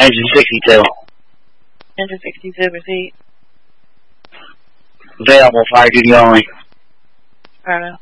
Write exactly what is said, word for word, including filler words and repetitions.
Engine sixty-two. Engine sixty-two, proceed. Available, fire duty only. Alright.